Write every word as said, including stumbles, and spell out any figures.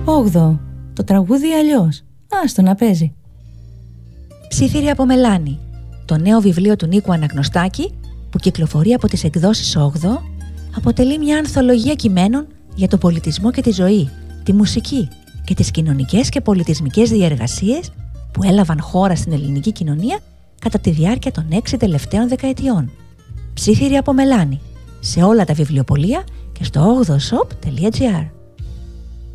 Όγδοο. Το τραγούδι αλλιώς. Άστο να παίζει. Ψήθυρη από μελάνι. Το νέο βιβλίο του Νίκου Αναγνωστάκη, που κυκλοφορεί από τις εκδόσεις Όγδοο, αποτελεί μια ανθολογία κειμένων για τον πολιτισμό και τη ζωή, τη μουσική και τις κοινωνικές και πολιτισμικές διεργασίες που έλαβαν χώρα στην ελληνική κοινωνία κατά τη διάρκεια των έξι τελευταίων δεκαετιών. Ψήθυρη από μελάνι. Σε όλα τα βιβλιοπωλεία και στο όγδοο shop τελεία gr.